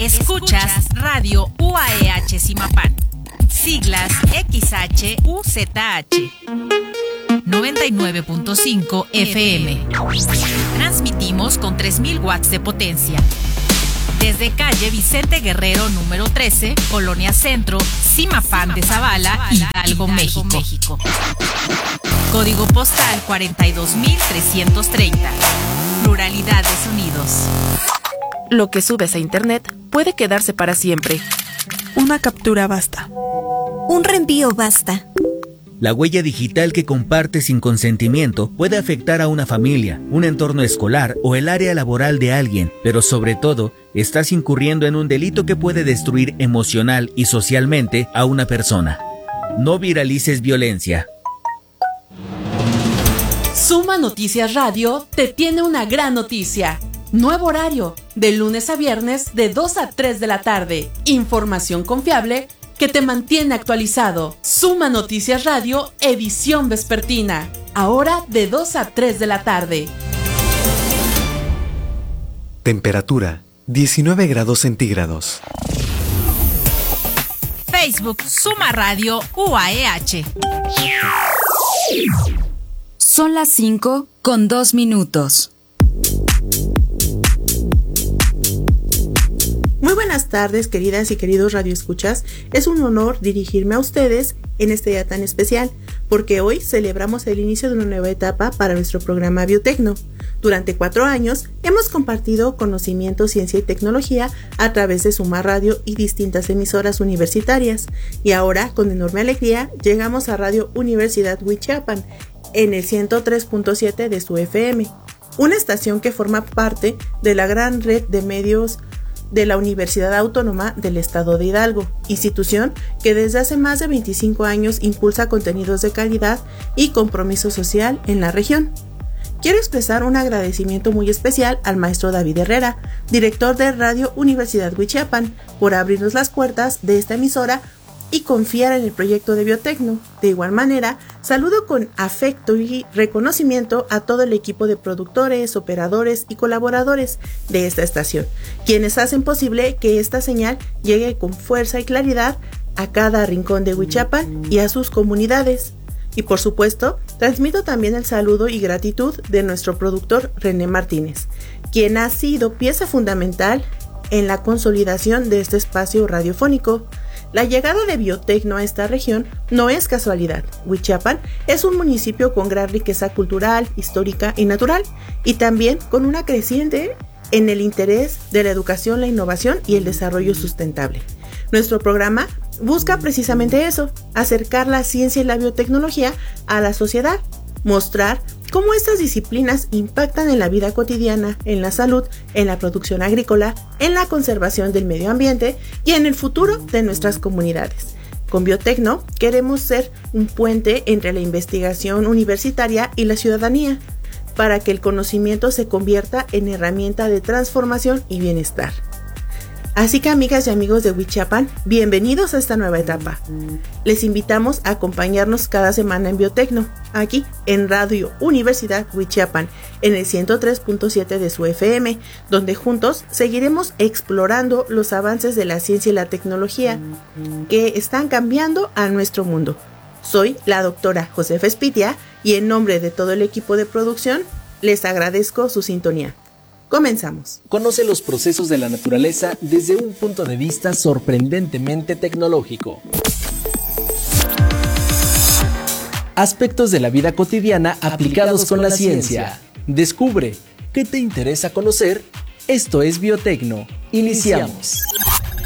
Escuchas Radio UAEH Zimapán. Siglas XHUZH. 99.5 FM. Transmitimos con 3000 watts de potencia. Desde calle Vicente Guerrero número 13, Colonia Centro, Zimapán de Zavala, Hidalgo, México. Código postal 42330. Pluralidad de sonidos. Lo que subes a internet puede quedarse para siempre. Una captura basta. Un reenvío basta. La huella digital que compartes sin consentimiento puede afectar a una familia, un entorno escolar o el área laboral de alguien, pero sobre todo, estás incurriendo en un delito que puede destruir emocional y socialmente a una persona. No viralices violencia. Suma Noticias Radio te tiene una gran noticia. Nuevo horario, de lunes a viernes de 2 a 3 de la tarde. Información confiable que te mantiene actualizado. Suma Noticias Radio, edición vespertina. Ahora de 2 a 3 de la tarde. Temperatura, 19 grados centígrados. Facebook Suma Radio UAEH. Son las 5:02. Muy buenas tardes, queridas y queridos radioescuchas. Es un honor dirigirme a ustedes en este día tan especial, porque hoy celebramos el inicio de una nueva etapa para nuestro programa Biotecno. Durante 4 años hemos compartido conocimiento, ciencia y tecnología a través de Suma Radio y distintas emisoras universitarias. Y ahora, con enorme alegría, llegamos a Radio Universidad Huichapan en el 103.7 de su FM, una estación que forma parte de la gran red de medios de la Universidad Autónoma del Estado de Hidalgo, institución que desde hace más de 25 años impulsa contenidos de calidad y compromiso social en la región. Quiero expresar un agradecimiento muy especial al maestro David Herrera, director de Radio Universidad Huichapan, por abrirnos las puertas de esta emisora y confiar en el proyecto de Biotecno. De igual manera, saludo con afecto y reconocimiento a todo el equipo de productores, operadores y colaboradores de esta estación, quienes hacen posible que esta señal llegue con fuerza y claridad a cada rincón de Huichapan y a sus comunidades. Y por supuesto, transmito también el saludo y gratitud de nuestro productor René Martínez, quien ha sido pieza fundamental en la consolidación de este espacio radiofónico. La llegada de Biotecno a esta región no es casualidad. Huichapan es un municipio con gran riqueza cultural, histórica y natural, y también con una creciente en el interés de la educación, la innovación y el desarrollo sustentable. Nuestro programa busca precisamente eso, acercar la ciencia y la biotecnología a la sociedad, mostrar cómo estas disciplinas impactan en la vida cotidiana, en la salud, en la producción agrícola, en la conservación del medio ambiente y en el futuro de nuestras comunidades. Con Biotecno queremos ser un puente entre la investigación universitaria y la ciudadanía, para que el conocimiento se convierta en herramienta de transformación y bienestar. Así que, amigas y amigos de Huichapan, bienvenidos a esta nueva etapa. Les invitamos a acompañarnos cada semana en Biotecno, aquí en Radio Universidad Huichapan, en el 103.7 de su FM, donde juntos seguiremos explorando los avances de la ciencia y la tecnología que están cambiando a nuestro mundo. Soy la doctora Josefa Espitia y en nombre de todo el equipo de producción, les agradezco su sintonía. Comenzamos. Conoce los procesos de la naturaleza desde un punto de vista sorprendentemente tecnológico. Aspectos de la vida cotidiana aplicados con la ciencia. Descubre qué te interesa conocer. Esto es Biotecno. Iniciamos.